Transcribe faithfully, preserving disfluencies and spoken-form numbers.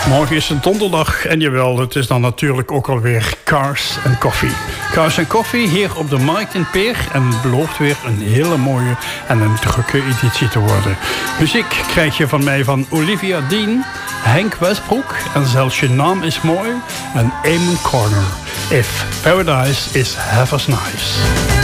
Morgen is het donderdag en jawel, het is dan natuurlijk ook alweer Cars and Coffee. Cars and Coffee hier op de Markt in Peer en het belooft weer een hele mooie en een drukke editie te worden. Muziek krijg je van mij van Olivia Dean, Henk Westbroek en zelfs Je Naam is Mooi en Eamon Corner. If Paradise is Half as Nice.